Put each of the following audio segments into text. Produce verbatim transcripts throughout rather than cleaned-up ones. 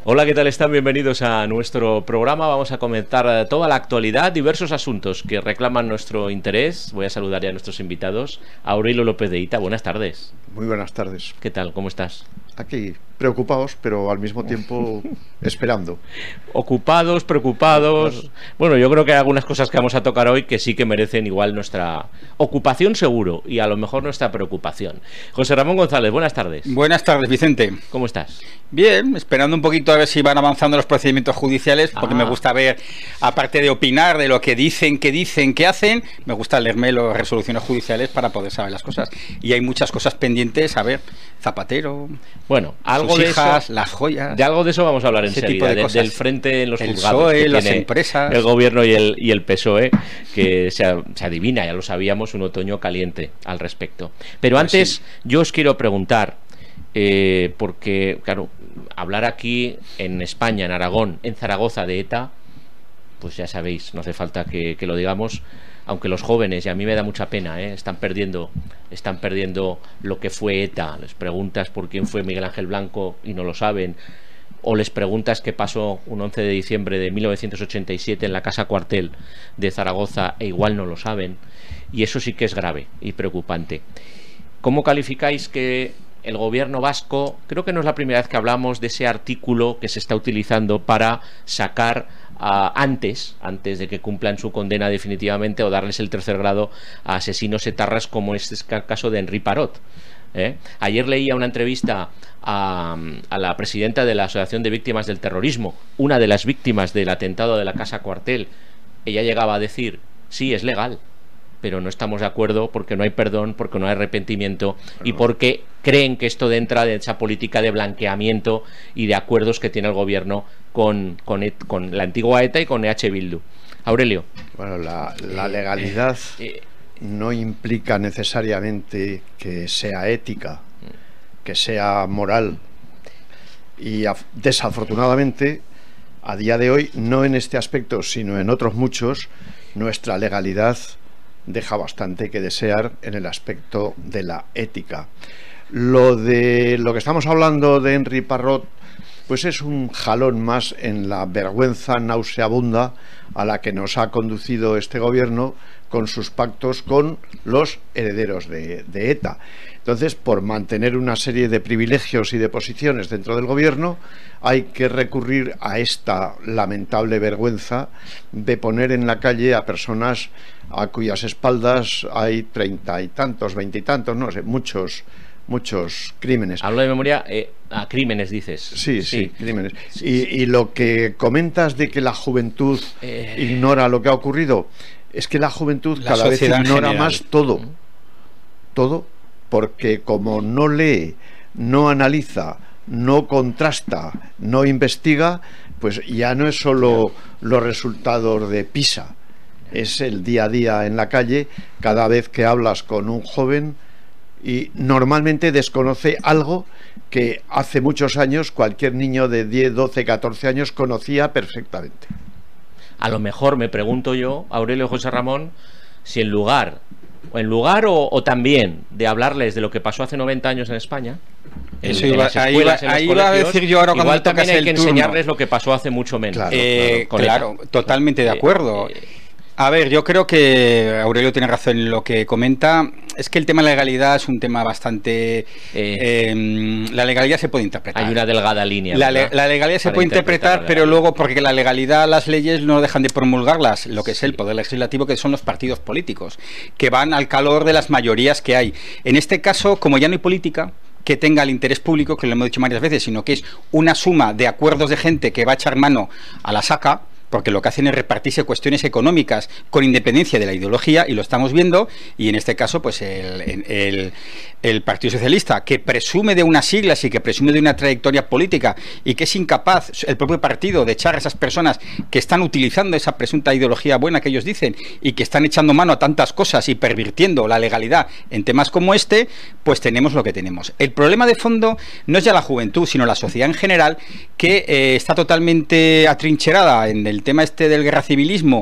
Hola, ¿qué tal están? Bienvenidos a nuestro programa. Vamos a comentar toda la actualidad, diversos asuntos que reclaman nuestro interés. Voy a saludar ya a nuestros invitados. Aurelio López de Hita, buenas tardes. Muy buenas tardes. ¿Qué tal? ¿Cómo estás? Aquí, preocupados, pero al mismo tiempo esperando. Ocupados, preocupados. Bueno, yo creo que hay algunas cosas que vamos a tocar hoy que sí que merecen igual nuestra ocupación seguro y a lo mejor nuestra preocupación. José Ramón González, buenas tardes. Buenas tardes, Vicente. ¿Cómo estás? Bien, esperando un poquito a ver si van avanzando los procedimientos judiciales, porque Ah. me gusta ver, aparte de opinar de lo que dicen, qué dicen, qué hacen, me gusta leerme las resoluciones judiciales para poder saber las cosas. Y hay muchas cosas pendientes, a ver, Zapatero, Bueno, algo sus de hijas, eso, las joyas. de algo de eso vamos a hablar Ese enseguida, tipo de de- cosas. del frente en los El juzgados P S O E, que las tiene empresas. el gobierno y el, y el P S O E, que se, a- se adivina, ya lo sabíamos, un otoño caliente al respecto. Pero Pues antes, sí. yo os quiero preguntar, eh, porque, claro, hablar aquí en España, en Aragón, en Zaragoza de ETA, pues ya sabéis, no hace falta que, que lo digamos, aunque los jóvenes, y a mí me da mucha pena, ¿eh? están perdiendo están perdiendo lo que fue ETA. Les preguntas por quién fue Miguel Ángel Blanco y no lo saben, o les preguntas qué pasó un once de diciembre de mil novecientos ochenta y siete en la Casa Cuartel de Zaragoza e igual no lo saben, y eso sí que es grave y preocupante. ¿Cómo calificáis que el gobierno vasco, creo que no es la primera vez que hablamos de ese artículo que se está utilizando para sacar a, antes, antes de que cumplan su condena definitivamente o darles el tercer grado a asesinos etarras como este es el caso de Henri Parot? ¿Eh? Ayer leía una entrevista a, a la presidenta de la Asociación de Víctimas del Terrorismo, una de las víctimas del atentado de la Casa Cuartel. Ella llegaba a decir, sí, es legal, pero no estamos de acuerdo porque no hay perdón, porque no hay arrepentimiento y porque creen que esto entra de esa política de blanqueamiento y de acuerdos que tiene el gobierno con, con, et, con la antigua ETA y con E H Bildu. Aurelio. Bueno, la, la legalidad Eh, no implica necesariamente que sea ética, que sea moral. Y af- desafortunadamente, a día de hoy, no en este aspecto, sino en otros muchos, nuestra legalidad deja bastante que desear en el aspecto de la ética. Lo de lo que estamos hablando de Henri Parot, pues es un jalón más en la vergüenza nauseabunda a la que nos ha conducido este gobierno con sus pactos con los herederos de, de ETA. Entonces, por mantener una serie de privilegios y de posiciones dentro del gobierno, hay que recurrir a esta lamentable vergüenza de poner en la calle a personas a cuyas espaldas hay treinta y tantos, veintitantos, no sé, muchos muchos crímenes. Hablo de memoria, eh, a crímenes dices. Sí, sí, sí, crímenes. Sí, y, sí. y lo que comentas de que la juventud Eh... ignora lo que ha ocurrido, es que la juventud La cada vez sociedad en ignora general. más todo. Todo, porque como no lee, no analiza, no contrasta, no investiga, pues ya no es solo los resultados de PISA, es el día a día en la calle, cada vez que hablas con un joven y normalmente desconoce algo que hace muchos años cualquier niño de diez, doce, catorce años conocía perfectamente. A lo mejor me pregunto yo, Aurelio, José Ramón, si en lugar, o en lugar o, o también de hablarles de lo que pasó hace noventa años en España, en, Eso en iba- las ahí escuelas, iba- en los ahí iba a colegios, decir yo ahora cuando igual me tocas también hay que el turno. enseñarles lo que pasó hace mucho menos. Claro, Eh, con claro, ETA. totalmente de Eh, acuerdo. eh, A ver, yo creo que Aurelio tiene razón en lo que comenta. Es que el tema de la legalidad es un tema bastante... Eh, eh, la legalidad se puede interpretar. Hay una delgada línea. La, le- ¿verdad? la legalidad se Para puede interpretar, la pero legalidad. luego, porque la legalidad, las leyes no dejan de promulgarlas, lo que es el poder legislativo, que son los partidos políticos, que van al calor de las mayorías que hay. En este caso, como ya no hay política que tenga el interés público, que lo hemos dicho varias veces, sino que es una suma de acuerdos de gente que va a echar mano a la saca, porque lo que hacen es repartirse cuestiones económicas con independencia de la ideología, y lo estamos viendo, y en este caso pues el, el, el Partido Socialista, que presume de unas siglas y que presume de una trayectoria política, y que es incapaz el propio partido de echar a esas personas que están utilizando esa presunta ideología buena que ellos dicen, y que están echando mano a tantas cosas y pervirtiendo la legalidad en temas como este, pues tenemos lo que tenemos. El problema de fondo no es ya la juventud, sino la sociedad en general, que eh, está totalmente atrincherada en el tema este del guerra civilismo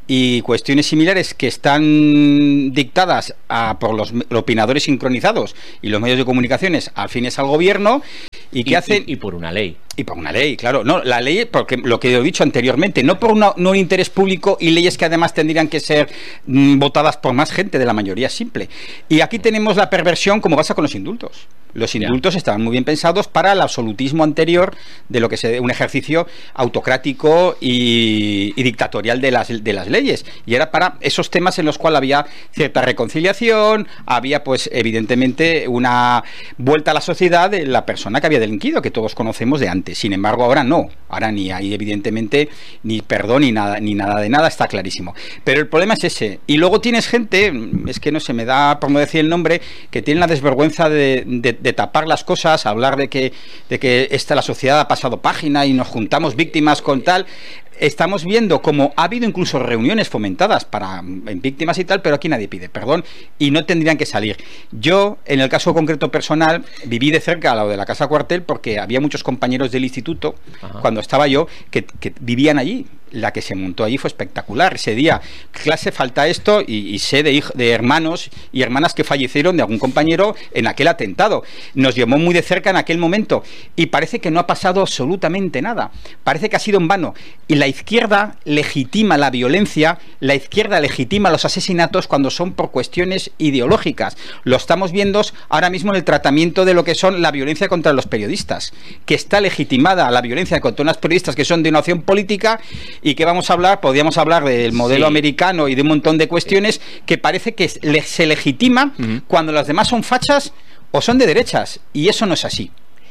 y cuestiones similares que están dictadas a, por los, los opinadores sincronizados y los medios de comunicaciones afines al gobierno y que y, hacen... Y, y por una ley. Y por una ley, claro. No, la ley, porque lo que he dicho anteriormente, no por una, no un interés público y leyes que además tendrían que ser mmm, votadas por más gente de la mayoría simple. Y aquí tenemos la perversión como pasa con los indultos. Los indultos estaban muy bien pensados para el absolutismo anterior de lo que es un ejercicio autocrático y, y dictatorial de las, de las leyes. Y era para esos temas en los cuales había cierta reconciliación, había pues evidentemente una vuelta a la sociedad de la persona que había delinquido, que todos conocemos de antes. Sin embargo, ahora no. Ahora ni hay evidentemente ni perdón ni nada, ni nada de nada, está clarísimo. Pero el problema es ese. Y luego tienes gente, es que no se me da por no decir el nombre, que tiene la desvergüenza de, de de tapar las cosas, hablar de que, de que esta la sociedad ha pasado página y nos juntamos víctimas con tal. Estamos viendo como ha habido incluso reuniones fomentadas para en víctimas y tal, pero aquí nadie pide perdón y no tendrían que salir. Yo, en el caso concreto personal, viví de cerca al lado de la casa cuartel porque había muchos compañeros del instituto, Ajá. cuando estaba yo, que, que vivían allí. La que se montó allí fue espectacular. Ese día, clase, falta esto, y, y sé de, hijos, de hermanos y hermanas que fallecieron de algún compañero en aquel atentado. Nos llamó muy de cerca en aquel momento y parece que no ha pasado absolutamente nada. Parece que ha sido en vano. Y la izquierda legitima la violencia, la izquierda legitima los asesinatos cuando son por cuestiones ideológicas. Lo estamos viendo ahora mismo en el tratamiento de lo que son la violencia contra los periodistas, que está legitimada la violencia contra unos periodistas que son de una opción política. ¿Y que vamos a hablar? Podríamos hablar del modelo sí. americano y de un montón de cuestiones que parece que se legitima uh-huh. cuando las demás son fachas o son de derechas, y eso no es así.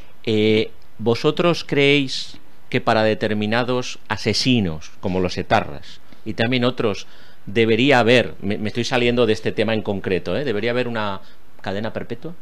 Eh, ¿Vosotros creéis que para determinados asesinos, como los etarras, y también otros, debería haber, me, me estoy saliendo de este tema en concreto, ¿eh? ¿debería haber una cadena perpetua?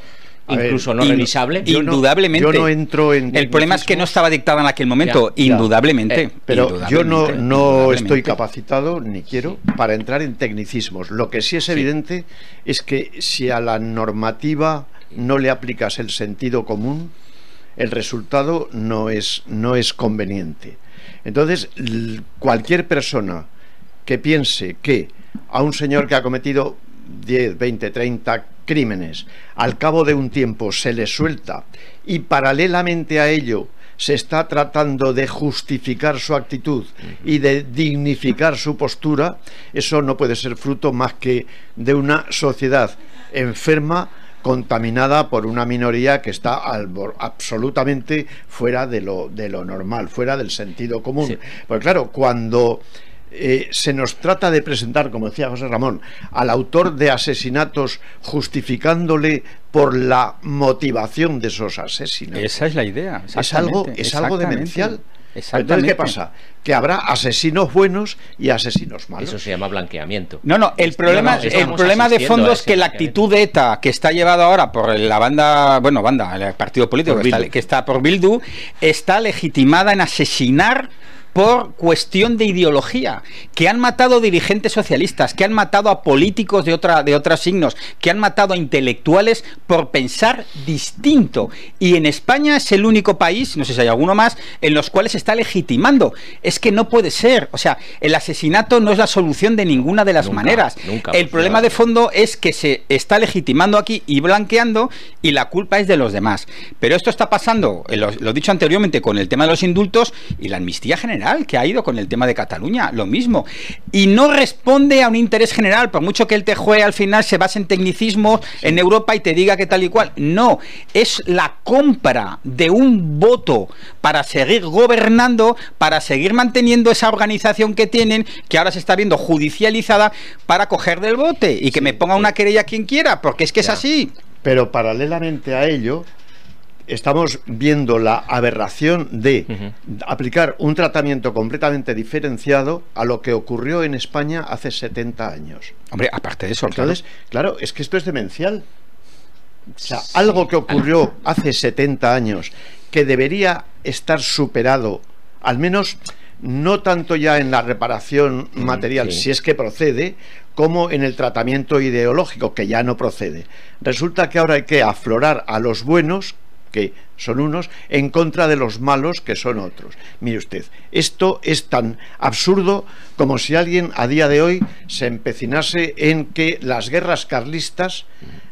Incluso ver, no revisable. Indudablemente. Yo no entro en el problema es que no estaba dictada en aquel momento, ya, indudablemente. Ya. Eh, pero indudablemente, yo no, no estoy capacitado, ni quiero, para entrar en tecnicismos. Lo que sí es evidente sí. es que si a la normativa no le aplicas el sentido común, el resultado no es, no es conveniente. Entonces, cualquier persona que piense que a un señor que ha cometido diez, veinte, treinta crímenes, al cabo de un tiempo se le suelta y paralelamente a ello se está tratando de justificar su actitud y de dignificar su postura, eso no puede ser fruto más que de una sociedad enferma, contaminada por una minoría que está al, absolutamente fuera de lo, de lo normal, fuera del sentido común. Sí. Porque claro, cuando Eh, se nos trata de presentar, como decía José Ramón, al autor de asesinatos justificándole por la motivación de esos asesinatos. Esa es la idea. Es algo, es algo demencial. Entonces, ¿qué pasa? Que habrá asesinos buenos y asesinos malos. Eso se llama blanqueamiento. No, no, el problema, no, no, el problema de fondo es que la actitud de ETA que está llevada ahora por la banda, bueno, banda, el partido político que está, que está por Bildu, está legitimada en asesinar por cuestión de ideología, que han matado dirigentes socialistas, que han matado a políticos de otra de otros signos, que han matado a intelectuales por pensar distinto. Y en España es el único país, no sé si hay alguno más, en los cuales se está legitimando. Es que no puede ser. O sea, el asesinato no es la solución de ninguna de las nunca, maneras. Nunca, el problema de fondo es que se está legitimando aquí y blanqueando, y la culpa es de los demás. Pero esto está pasando, lo, lo he dicho anteriormente, con el tema de los indultos y la amnistía general que ha ido con el tema de Cataluña, lo mismo, y no responde a un interés general, por mucho que el T J U E al final se base en tecnicismos sí. en Europa y te diga que tal y cual, no, es la compra de un voto para seguir gobernando, para seguir manteniendo esa organización que tienen, que ahora se está viendo judicializada, para coger del bote y que sí, me ponga sí. una querella quien quiera, porque es que ya. es así. Pero paralelamente a ello estamos viendo la aberración de uh-huh. aplicar un tratamiento completamente diferenciado a lo que ocurrió en España hace setenta años. Hombre, aparte de eso, entonces, claro, claro es que esto es demencial. O sea, sí. algo que ocurrió hace setenta años, que debería estar superado, al menos no tanto ya en la reparación material, sí. si es que procede, como en el tratamiento ideológico, que ya no procede. Resulta que ahora hay que aflorar a los buenos que son unos, en contra de los malos, que son otros. Mire usted, esto es tan absurdo como si alguien a día de hoy se empecinase en que las guerras carlistas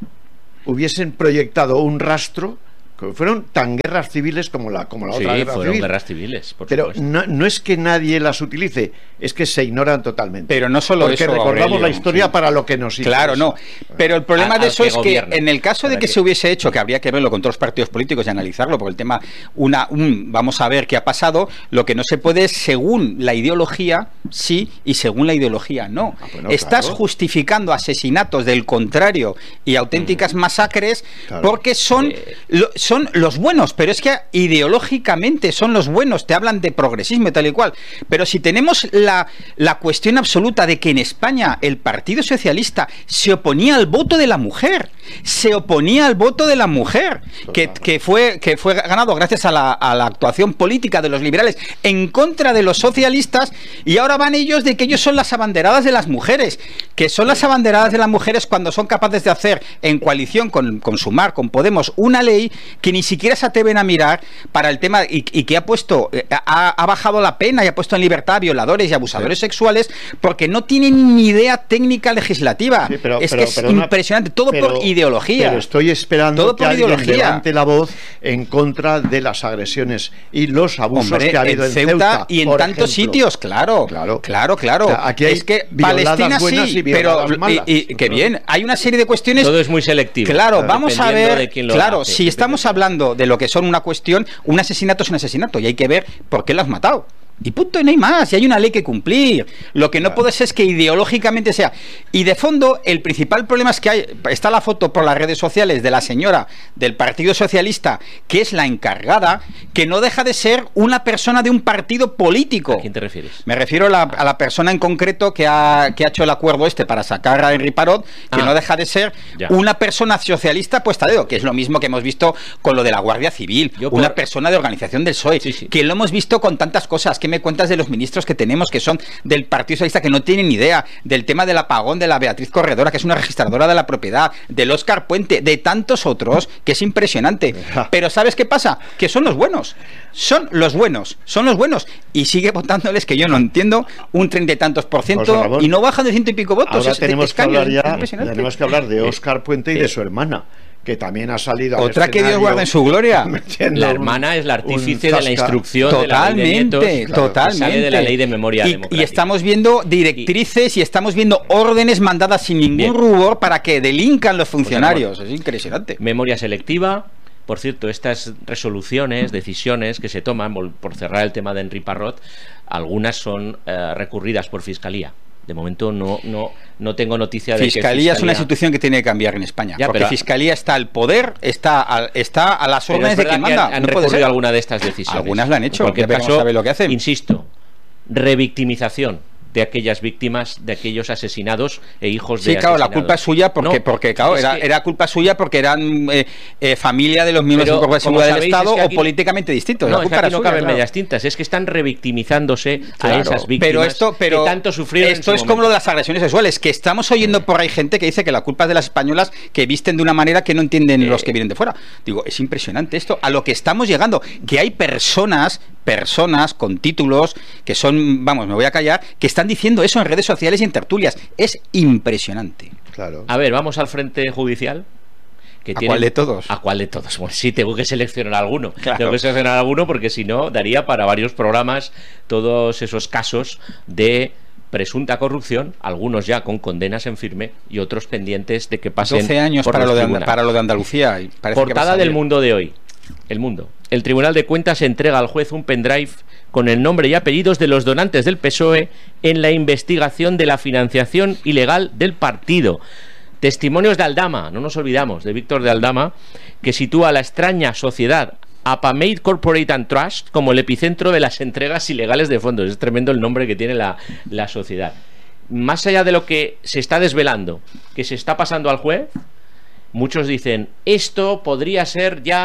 hubiesen proyectado un rastro, que fueron tan guerras civiles como la, como la sí, otra guerra fueron civil. guerras civiles, por Pero supuesto. no, no es que nadie las utilice, es que se ignoran totalmente. Pero no solo porque eso, recordamos Aurelio, la historia sí. para lo que nos interesa. Claro, no. Pero el problema A- de al eso que es que gobierna. en el caso de Para que que- se hubiese hecho, que habría que verlo con todos los partidos políticos y analizarlo, porque el tema, una, un, vamos a ver qué ha pasado, lo que no se puede es según la ideología sí y según la ideología no. Ah, bueno, Estás claro. justificando asesinatos del contrario y auténticas masacres Claro. porque son, Eh. lo- son los buenos, pero es que ideológicamente son los buenos, te hablan de progresismo y tal y cual. Pero si tenemos la, la cuestión absoluta de que en España el Partido Socialista se oponía al voto de la mujer, se oponía al voto de la mujer, que, que, fue, que fue ganado gracias a la, a la actuación política de los liberales en contra de los socialistas, y ahora van ellos de que ellos son las abanderadas de las mujeres, que son las abanderadas de las mujeres cuando son capaces de hacer en coalición con, con Sumar, con Podemos, una ley que ni siquiera se atreven a mirar para el tema y, y que ha puesto, ha, ha bajado la pena y ha puesto en libertad a violadores y abusadores sí. sexuales porque no tienen ni idea técnica legislativa. Sí, pero, es pero, que es perdona, impresionante, todo pero, por ideología. Pero estoy esperando todo que por alguien ideología. levante la voz en contra de las agresiones y los abusos Hombre, que ha habido en Ceuta, Ceuta y en tantos ejemplo. sitios, claro, claro, claro, claro. O sea, aquí hay es que Palestina sí, pero malas, y, y, que bien, hay una serie de cuestiones. Todo es muy selectivo. Claro, vamos a ver, claro, hace, si estamos hablando de lo que son una cuestión, un asesinato es un asesinato y hay que ver por qué lo has matado. Y punto, y no hay más, y hay una ley que cumplir. Lo que no puede ser es que ideológicamente sea. Y de fondo, el principal problema es que hay, está la foto por las redes sociales de la señora del Partido Socialista, que es la encargada, que no deja de ser una persona de un partido político. ¿A quién te refieres? Me refiero a la, a la persona en concreto que ha, que ha hecho el acuerdo este para sacar a Henry Parot, que ah, no deja de ser ya. una persona socialista puesta a dedo, que es lo mismo que hemos visto con lo de la Guardia Civil, Yo una por... persona de organización del P S O E, sí, sí. que lo hemos visto con tantas cosas, que me cuentas de los ministros que tenemos que son del Partido Socialista que no tienen ni idea del tema del apagón de la Beatriz Corredora, que es una registradora de la propiedad, del Óscar Puente, de tantos otros, que es impresionante. Pero ¿sabes qué pasa? Que son los buenos, son los buenos, son los buenos, y sigue votándoles, que yo no entiendo, un treinta y tantos por ciento, y no bajan de ciento y pico votos. Ahora es, tenemos, es que hablar ya, tenemos que hablar de Óscar Puente y sí. de su hermana, que también ha salido al otra que Dios guarde en su gloria. La hermana es la artífice de la instrucción totalmente, de la ley de nietos, totalmente. Sale de la ley de memoria y, democrática. Y estamos viendo directrices y, y estamos viendo órdenes mandadas sin ningún Bien. rubor para que delincan los funcionarios. Pues es impresionante. Memoria selectiva. Por cierto, estas resoluciones, decisiones que se toman, por cerrar el tema de Henry Parot, algunas son eh, recurridas por Fiscalía. De momento no, no, no tengo noticia de Fiscalía, que Fiscalía es una institución que tiene que cambiar en España. Ya, porque pero, Fiscalía está al poder, está a, está a las órdenes de quien manda. Han, han no recurrido alguna de estas decisiones. Algunas la han hecho. En cualquier caso, saber lo que hacen. Insisto, revictimización de aquellas víctimas, de aquellos asesinados e hijos sí, de Sí, claro, asesinados. la culpa es suya porque, no, porque claro, era, que... era culpa suya porque eran eh, eh, familia de los miembros del Cuerpo de Seguridad del Estado es que aquí... o políticamente distintos. No, es que aquí no caben medias tintas, es que están revictimizándose claro, a esas víctimas pero esto, pero que tanto sufrieron. Esto es momento. Como lo de las agresiones sexuales, que estamos oyendo por ahí gente que dice que la culpa es de las españolas que visten de una manera que no entienden eh... los que vienen de fuera. Digo, es impresionante esto, a lo que estamos llegando, que hay personas, personas con títulos que son, vamos, me voy a callar, que están diciendo eso en redes sociales y en tertulias. Es impresionante. Claro. A ver, vamos al frente judicial. Que ¿A tienen... cuál de todos? ¿A cuál de todos? Bueno, sí, tengo que seleccionar alguno. Claro. Tengo que seleccionar alguno porque si no, daría para varios programas todos esos casos de presunta corrupción, algunos ya con condenas en firme y otros pendientes de que pasen doce años por para, lo de, tribunales. para lo de Andalucía. Y Portada del Mundo de hoy. El Mundo. El Tribunal de Cuentas entrega al juez un pendrive con el nombre y apellidos de los donantes del P S O E en la investigación de la financiación ilegal del partido. Testimonios de Aldama, no nos olvidamos, de Víctor de Aldama, que sitúa a la extraña sociedad Apamate Corporate and Trust como el epicentro de las entregas ilegales de fondos. Es tremendo el nombre que tiene la, la sociedad. Más allá de lo que se está desvelando, que se está pasando al juez, muchos dicen, esto podría ser ya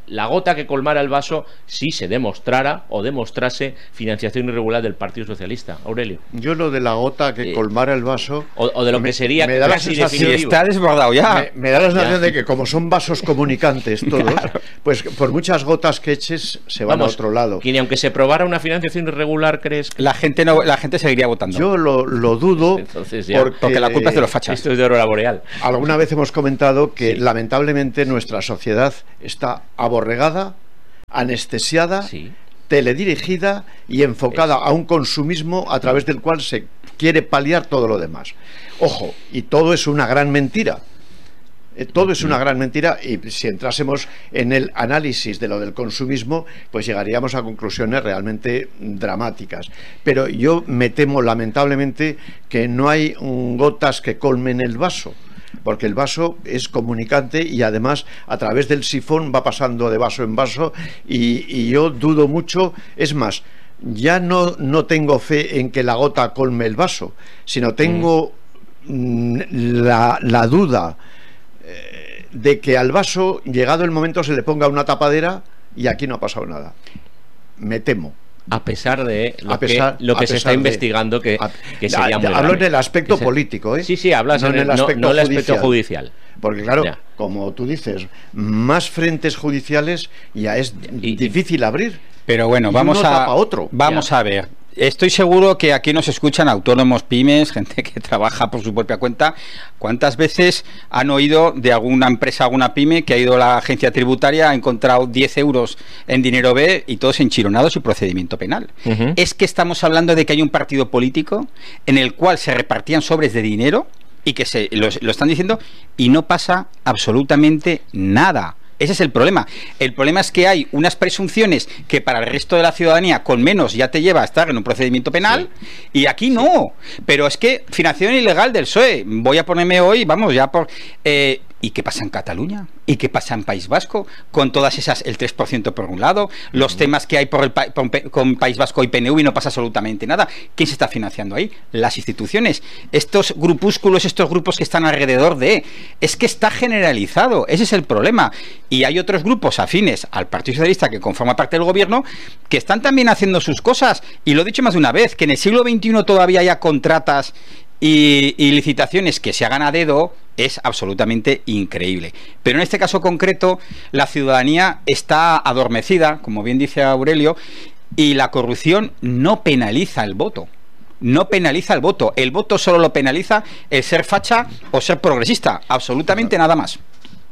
la gota que colmara el vaso si se demostrara o demostrase financiación irregular del Partido Socialista. Aurelio. Yo lo de la gota que eh, colmara el vaso... O, o de lo me, que sería me da la sensación, definitivo. Está desbordado ya. Me, me da la sensación ya. de que como son vasos comunicantes todos, claro. pues por muchas gotas que eches se van Vamos, a otro lado. Y ni aunque se probara una financiación irregular, ¿crees que... La gente no, la gente seguiría votando. Yo lo, lo dudo Entonces ya, porque, porque la culpa es de los fachas. Esto es de aurora boreal. Alguna vez hemos comentado que sí. lamentablemente nuestra sociedad está aborregada, anestesiada, sí. teledirigida y enfocada es. a un consumismo a través del cual se quiere paliar todo lo demás. Ojo, y todo es una gran mentira. Todo es una gran mentira, y si entrásemos en el análisis de lo del consumismo, pues llegaríamos a conclusiones realmente dramáticas. Pero yo me temo lamentablemente que no hay gotas que colmen el vaso, porque el vaso es comunicante y además a través del sifón va pasando de vaso en vaso, y, y yo dudo mucho, es más, ya no, no tengo fe en que la gota colme el vaso, sino tengo mm. la, la duda de que al vaso, llegado el momento, se le ponga una tapadera y aquí no ha pasado nada. Me temo. A pesar de lo a pesar, que, lo que se está de, investigando, que, a, que sería a, muy Hablo grave. En el aspecto se, político, ¿eh? Sí, sí, hablas no en el, el aspecto, no, no el aspecto judicial. Porque claro, ya. como tú dices, más frentes judiciales ya es y, difícil abrir. Pero bueno, vamos a otro. Vamos ya. a ver. Estoy seguro que aquí nos escuchan autónomos, pymes, gente que trabaja por su propia cuenta. ¿Cuántas veces han oído de alguna empresa, alguna pyme, que ha ido a la agencia tributaria, ha encontrado diez euros en dinero B y todos enchironados y procedimiento penal? Uh-huh. Es que estamos hablando de que hay un partido político en el cual se repartían sobres de dinero y que se lo, lo están diciendo y no pasa absolutamente nada. Ese es el problema. El problema es que hay unas presunciones que para el resto de la ciudadanía con menos ya te lleva a estar en un procedimiento penal, sí. y aquí no. Pero es que financiación ilegal del P S O E, voy a ponerme hoy, vamos, ya por... Eh, ¿Y qué pasa en Cataluña? ¿Y qué pasa en País Vasco? Con todas esas, el tres por ciento por un lado, los uh-huh. temas que hay por el, con, con País Vasco y P N V y no pasa absolutamente nada. ¿Quién se está financiando ahí? Las instituciones. Estos grupúsculos, estos grupos que están alrededor de... Es que está generalizado, ese es el problema. Y hay otros grupos afines al Partido Socialista que conforma parte del gobierno que están también haciendo sus cosas. Y lo he dicho más de una vez, que en el siglo veintiuno todavía haya contratas y, y licitaciones que se hagan a dedo es absolutamente increíble. Pero en este caso concreto, la ciudadanía está adormecida, como bien dice Aurelio, y la corrupción no penaliza el voto. No penaliza el voto. El voto solo lo penaliza el ser facha o ser progresista. Absolutamente nada más.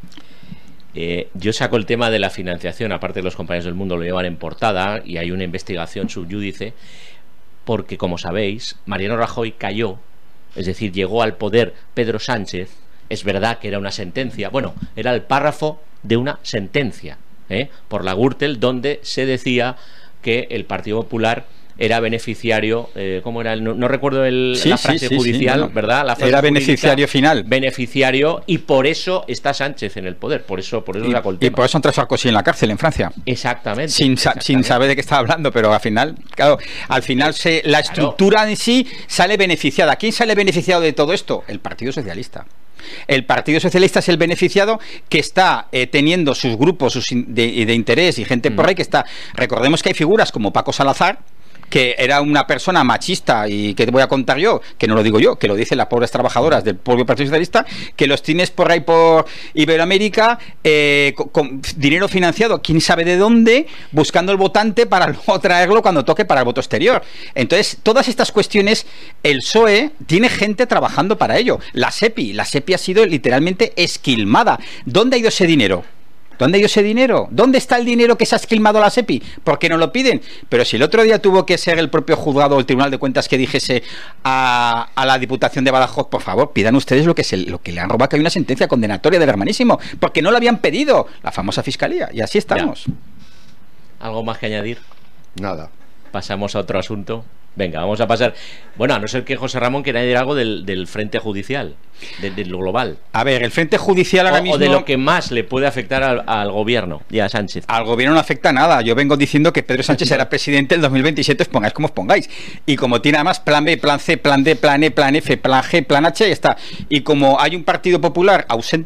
Eh, yo saco el tema de la financiación, aparte de los compañeros del Mundo lo llevan en portada y hay una investigación subyúdice, porque como sabéis, Mariano Rajoy cayó, es decir, llegó al poder Pedro Sánchez. Es verdad que era una sentencia, bueno, era el párrafo de una sentencia, ¿eh? por la Gürtel, donde se decía que el Partido Popular era beneficiario, eh, ¿cómo era? No, no recuerdo el, sí, la frase sí, sí, judicial, sí, no, ¿verdad? La frase era beneficiario final. Beneficiario, y por eso está Sánchez en el poder, por eso, por eso y, sacó el tema. Y por eso entró Sarkozy en la cárcel en Francia. Exactamente. Sin, exactamente. sin saber de qué estaba hablando, pero al final, claro, al final se, la estructura claro. en sí sale beneficiada. ¿Quién sale beneficiado de todo esto? El Partido Socialista. El Partido Socialista es el beneficiado que está eh, teniendo sus grupos sus in, de, de interés y gente mm. por ahí que está... Recordemos que hay figuras como Paco Salazar, que era una persona machista, y que te voy a contar yo, que no lo digo yo, que lo dicen las pobres trabajadoras del propio Partido Socialista, que los tienes por ahí por Iberoamérica eh, con, con dinero financiado, quién sabe de dónde, buscando el votante para luego traerlo cuando toque para el voto exterior. Entonces, todas estas cuestiones, el P S O E tiene gente trabajando para ello. La SEPI, la SEPI ha sido literalmente esquilmada. ¿Dónde ha ido ese dinero? ¿Dónde ha ido ese dinero? ¿Dónde está el dinero que se ha esquilmado la SEPI? ¿Por qué no lo piden? Pero si el otro día tuvo que ser el propio juzgado o el Tribunal de Cuentas que dijese a, a la Diputación de Badajoz, por favor, pidan ustedes lo que, se, lo que le han robado, que hay una sentencia condenatoria del hermanísimo, porque no lo habían pedido, la famosa Fiscalía, y así estamos. Ya. ¿Algo más que añadir? Nada. Pasamos a otro asunto. Venga, vamos a pasar. Bueno, a no ser que José Ramón quiera decir algo del, del frente judicial, de, del global. A ver, el frente judicial ahora o, mismo... O de lo que más le puede afectar al, al gobierno y a Sánchez. Al gobierno no afecta nada. Yo vengo diciendo que Pedro Sánchez será presidente el dos mil veintisiete, os pongáis como os pongáis. Y como tiene además plan B, plan C, plan D, plan E, plan F, plan G, plan H, ya está. Y como hay un Partido Popular ausente,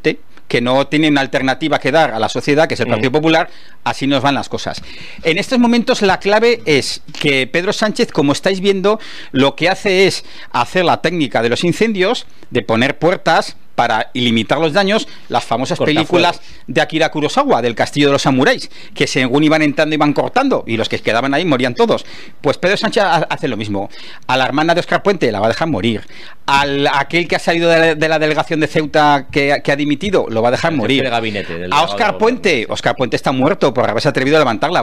que no tiene una alternativa que dar a la sociedad, que es el Partido Mm. Popular, así nos van las cosas. En estos momentos la clave es que Pedro Sánchez, como estáis viendo, lo que hace es hacer la técnica de los incendios, de poner puertas para limitar los daños, las famosas Cortafuegos. películas de Akira Kurosawa, del Castillo de los Samuráis, que según iban entrando iban cortando, y los que quedaban ahí morían todos. Pues Pedro Sánchez ha- hace lo mismo. A la hermana de Óscar Puente la va a dejar morir. Al, a aquel que ha salido de la, de la delegación de Ceuta que, que ha dimitido, lo va a dejar El jefe morir. de gabinete del A delegado Óscar del Puente, Óscar Puente está muerto por haberse atrevido a levantar la